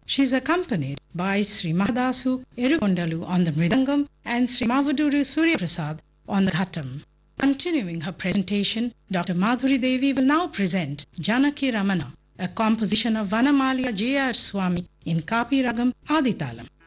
She is accompanied by Sri Mahadasu Erukondalu on the Mridangam and Sri Mavuduru Surya Prasad on the Ghatam. Continuing her presentation, Dr. Madhuri Devi will now present Janaki Ramana, a composition of Vanamaliya J.R. Swami in Kapi Ragam Aditalam.